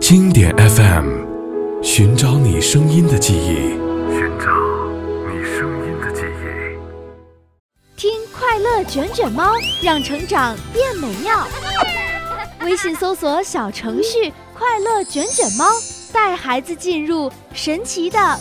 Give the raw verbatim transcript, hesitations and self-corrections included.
经典 F M， 寻找你声音的记忆，寻找你声音的记忆。 听快乐卷卷猫，让成长变美妙。微信搜索小程序快乐卷卷猫，带孩子进入神奇的